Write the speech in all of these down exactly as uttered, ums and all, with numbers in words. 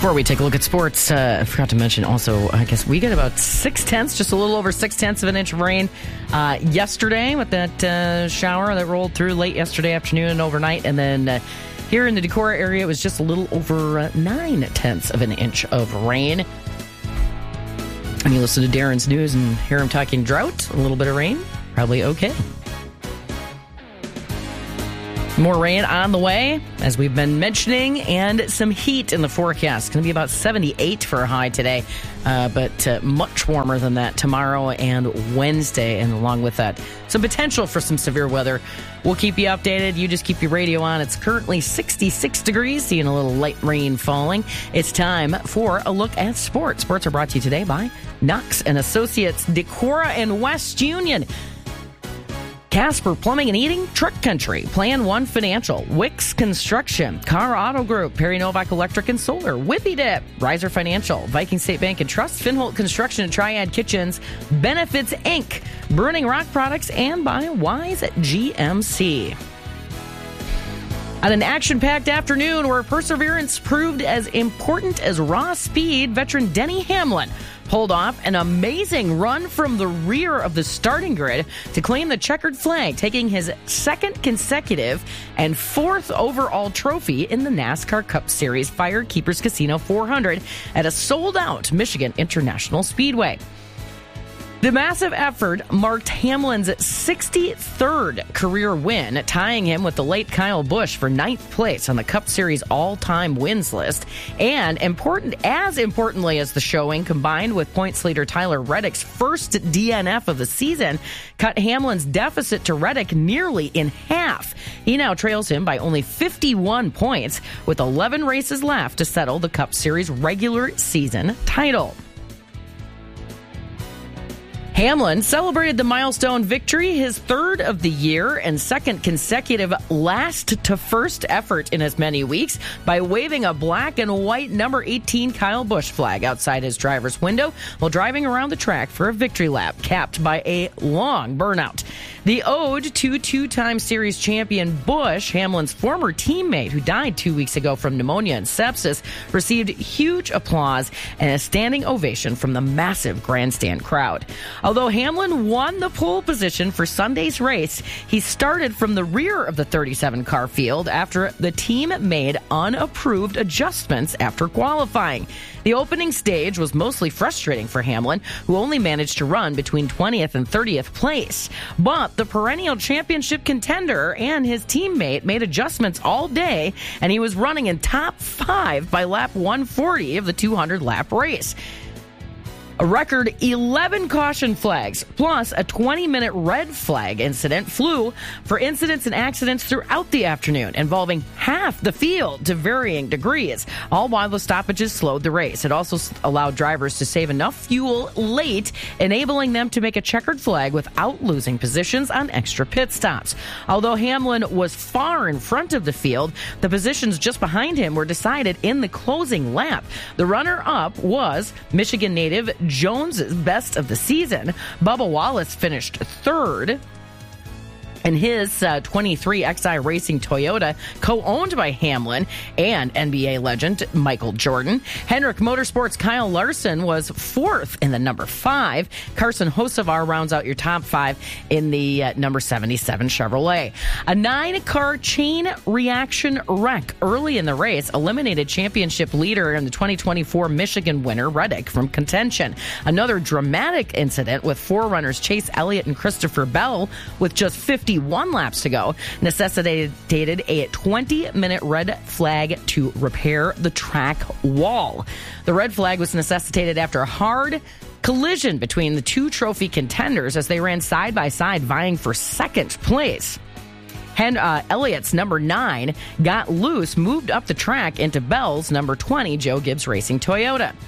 Before we take a look at sports, uh, I forgot to mention also, I guess we got about six tenths, just a little over six tenths of an inch of rain uh, yesterday with that uh, shower that rolled through late yesterday afternoon and overnight. And then uh, here in the Decorah area, it was just a little over uh, nine tenths of an inch of rain. And you listen to Darren's news and hear him talking drought, a little bit of rain, probably okay. More rain on the way, as we've been mentioning, and some heat in the forecast. It's going to be about seventy-eight for a high today, uh, but uh, much warmer than that tomorrow and Wednesday. And along with that, some potential for some severe weather. We'll keep you updated. You just keep your radio on. It's currently sixty-six degrees, seeing a little light rain falling. It's time for a look at sports. Sports are brought to you today by Knox and Associates, Decorah and West Union, Casper Plumbing and Heating, Truck Country, Plan One Financial, Wicks Construction, Car Auto Group, Perry Novak Electric and Solar, Whippy Dip, Riser Financial, Viking State Bank and Trust, Finholt Construction and Triad Kitchens, Benefits Incorporated, Burning Rock Products, and by Wise G M C. On an action-packed afternoon where perseverance proved as important as raw speed, veteran Denny Hamlin pulled off an amazing run from the rear of the starting grid to claim the checkered flag, taking his second consecutive and fourth overall trophy in the NASCAR Cup Series Firekeepers Casino four hundred at a sold-out Michigan International Speedway. The massive effort marked Hamlin's sixty-third career win, tying him with the late Kyle Busch for ninth place on the Cup Series all-time wins list. And important, as importantly as the showing, combined with points leader Tyler Reddick's first D N F of the season, cut Hamlin's deficit to Reddick nearly in half. He now trails him by only fifty-one points, with eleven races left to settle the Cup Series regular season title. Hamlin celebrated the milestone victory, his third of the year and second consecutive last-to-first effort in as many weeks, by waving a black and white number eighteen Kyle Busch flag outside his driver's window while driving around the track for a victory lap, capped by a long burnout. The ode to two-time series champion Busch, Hamlin's former teammate who died two weeks ago from pneumonia and sepsis, received huge applause and a standing ovation from the massive grandstand crowd. Although Hamlin won the pole position for Sunday's race, he started from the rear of the thirty-seven car field after the team made unapproved adjustments after qualifying. The opening stage was mostly frustrating for Hamlin, who only managed to run between twentieth and thirtieth place. But the perennial championship contender and his teammate made adjustments all day, and he was running in top five by lap one forty of the two hundred lap race. A record eleven caution flags plus a twenty-minute red flag incident flew for incidents and accidents throughout the afternoon, involving half the field to varying degrees, all while the stoppages slowed the race. It also allowed drivers to save enough fuel late, enabling them to make a checkered flag without losing positions on extra pit stops. Although Hamlin was far in front of the field, the positions just behind him were decided in the closing lap. The runner-up was Michigan native Jones' best of the season. Bubba Wallace finished third in his uh, twenty-three X I Racing Toyota, co-owned by Hamlin and N B A legend Michael Jordan. Hendrick Motorsports' Kyle Larson was fourth in the number five. Carson Hocevar rounds out your top five in the uh, number seventy-seven Chevrolet. A nine-car chain reaction wreck early in the race eliminated championship leader and the twenty twenty-four Michigan winner Reddick from contention. Another dramatic incident with forerunners Chase Elliott and Christopher Bell with just fifty-one laps to go necessitated a twenty-minute red flag to repair the track wall. The red flag was necessitated after a hard collision between the two trophy contenders as they ran side by side vying for second place. Hen, uh, Elliott's number nine got loose, moved up the track into Bell's number twenty Joe Gibbs Racing Toyota.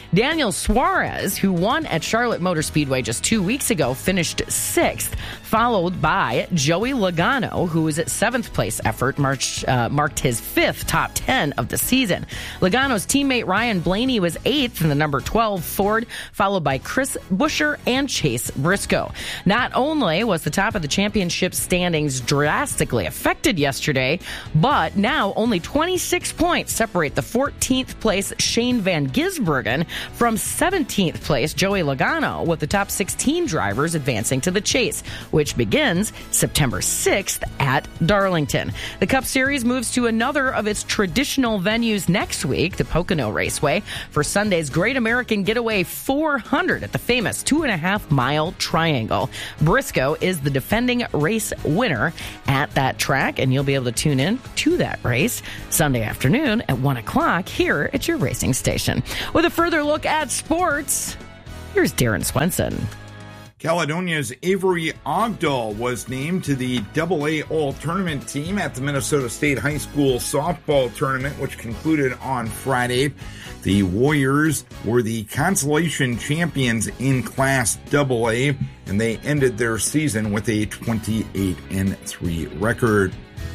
Daniel Suarez, who won at Charlotte Motor Speedway just two weeks ago, finished sixth, followed by Joey Logano, who was at seventh place effort, marched, uh, marked his fifth top ten of the season. Logano's teammate Ryan Blaney was eighth in the number twelve Ford, followed by Chris Buescher and Chase Briscoe. Not only was the top of the championship standings drastically affected yesterday, but now only twenty-six points separate the fourteenth place Shane Van Gisbergen from seventeenth place Joey Logano, with the top sixteen drivers advancing to the chase, which begins September sixth at Darlington. The Cup Series moves to another of its traditional venues next week, the Pocono Raceway, for Sunday's Great American Getaway four hundred at the famous two and a half mile triangle. Briscoe is the defending race winner at that track, and you'll be able to tune in to that race Sunday afternoon at one o'clock here at your racing station. With a further look at sports, here's Darren Swenson. Caledonia's Avery Ogdahl was named to the double A All-Tournament team at the Minnesota State High School softball tournament, which concluded on Friday. The Warriors were the consolation champions in Class double A, and they ended their season with a twenty-eight and three record.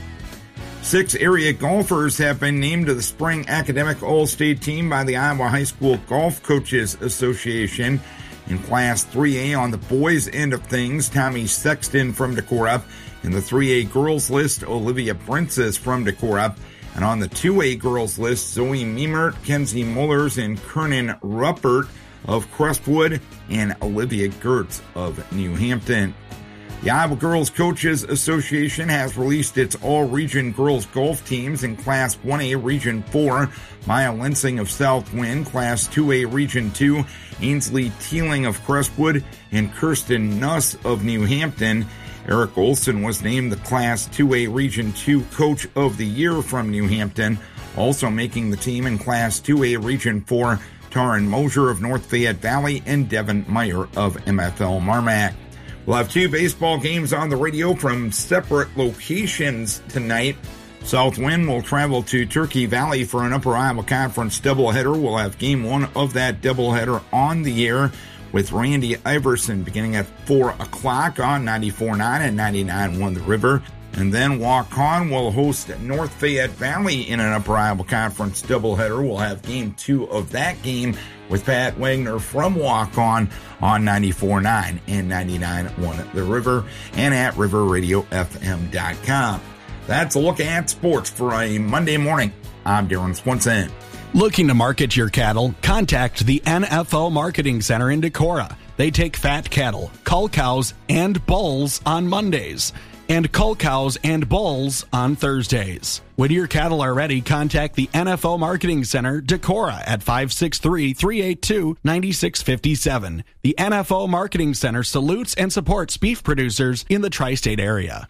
Six area golfers have been named to the Spring Academic All-State team by the Iowa High School Golf Coaches Association. In Class three A on the boys' end of things, Tommy Sexton from Decorah. In the three A girls list, Olivia Princess from Decorah. And on the two A girls list, Zoe Meemert, Kenzie Mullers, and Kernan Ruppert of Crestwood, and Olivia Gertz of New Hampton. The Iowa Girls Coaches Association has released its all-region girls golf teams in Class one A Region four. Maya Lensing of Southwind, Class two A Region two, Ainsley Teeling of Crestwood, and Kirsten Nuss of New Hampton. Eric Olson was named the Class two A Region two Coach of the Year from New Hampton. Also making the team in Class two A Region four, Taryn Mosier of North Fayette Valley and Devin Meyer of M F L Marmac. We'll have two baseball games on the radio from separate locations tonight. Southwind will travel to Turkey Valley for an Upper Iowa Conference doubleheader. We'll have game one of that doubleheader on the air with Randy Iverson beginning at four o'clock on ninety-four point nine and ninety-nine point one The River. And then Waukon will host North Fayette Valley in an Upper Iowa Conference doubleheader. We'll have game two of that game with Pat Wagner from Waukon on ninety-four point nine and ninety-nine point one The River and at river radio f m dot com. That's a look at sports for a Monday morning. I'm Darren Swenson. Looking to market your cattle? Contact the N F L Marketing Center in Decorah. They take fat cattle, cull cows, and bulls on Mondays, and cull cows and bulls on Thursdays. When your cattle are ready, contact the N F L Marketing Center, Decorah, at five six three, three eight two, nine six five seven. The N F L Marketing Center salutes and supports beef producers in the tri-state area.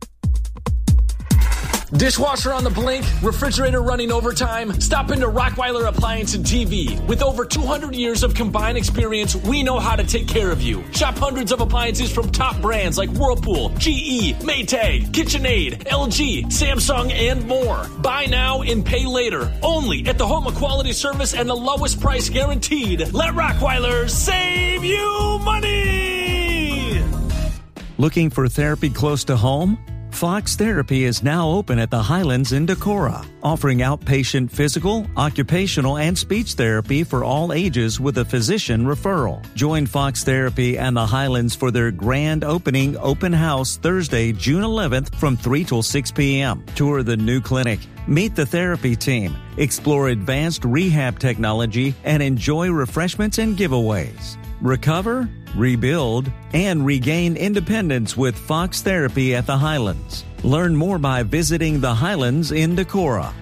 Dishwasher on the blink, refrigerator running overtime? Stop into Rockweiler Appliance and T V. With over two hundred years of combined experience, we know how to take care of you. Shop hundreds of appliances from top brands like Whirlpool, G E, Maytag, KitchenAid, L G, Samsung, and more. Buy now and pay later. Only at the home of quality service and the lowest price guaranteed. Let Rockweiler save you money! Looking for therapy close to home? Fox Therapy is now open at the Highlands in Decorah, offering outpatient physical, occupational, and speech therapy for all ages with a physician referral. Join Fox Therapy and the Highlands for their grand opening open house Thursday, June eleventh from three till six p.m. Tour the new clinic, meet the therapy team, explore advanced rehab technology, and enjoy refreshments and giveaways. Recover, rebuild, and regain independence with Fox Therapy at the Highlands. Learn more by visiting the Highlands in Decorah.